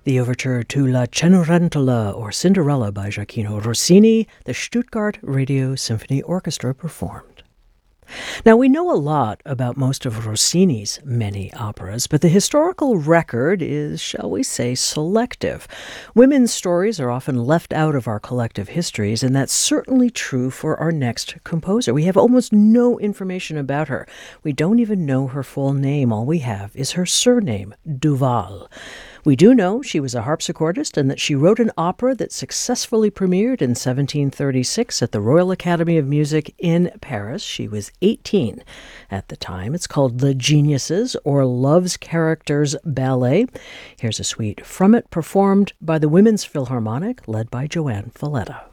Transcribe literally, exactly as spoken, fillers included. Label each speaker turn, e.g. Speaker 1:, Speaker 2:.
Speaker 1: The overture to La Cenerentola, or Cinderella, by Gioacchino Rossini, the Stuttgart Radio Symphony Orchestra performed. Now, we know a lot about most of Rossini's many operas, but the historical record is, shall we say, selective. Women's stories are often left out of our collective histories, and that's certainly true for our next composer. We have almost no information about her. We don't even know her full name. All we have is her surname, Duval. We do know she was a harpsichordist and that she wrote an opera that successfully premiered in seventeen thirty-six at the Royal Academy of Music in Paris. She was eighteen at the time. It's called The Geniuses, or Love's Characters Ballet. Here's a suite from it, performed by the Women's Philharmonic, led by Joanne Falletta.